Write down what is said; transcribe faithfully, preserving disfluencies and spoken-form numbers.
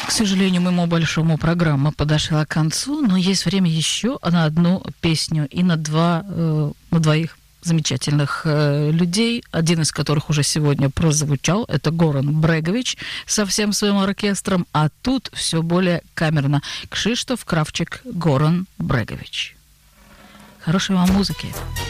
К сожалению, моему большому программа подошла к концу, но есть время еще на одну песню и на, два, э, на двоих замечательных э, людей, один из которых уже сегодня прозвучал, это Горан Брегович со всем своим оркестром, а тут все более камерно. Кшиштоф Кравчик, Горан Брегович. Хорошей вам музыки.